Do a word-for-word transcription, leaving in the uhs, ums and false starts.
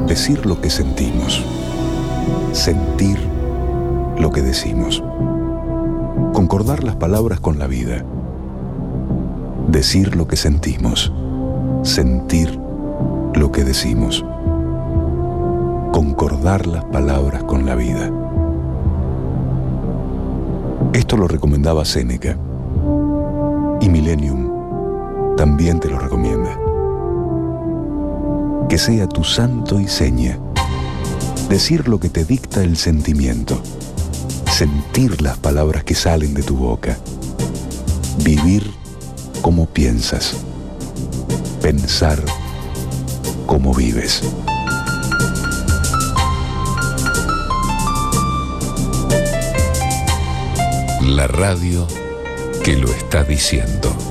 Decir lo que sentimos. Sentir lo que decimos. Concordar las palabras con la vida. Decir lo que sentimos. Sentir lo que decimos. Concordar las palabras con la vida. Esto lo recomendaba Séneca. Y Millennium también te lo recomienda. Que sea tu santo y seña. Decir lo que te dicta el sentimiento. Sentir las palabras que salen de tu boca. Vivir como piensas. Pensar como vives. La radio que lo está diciendo.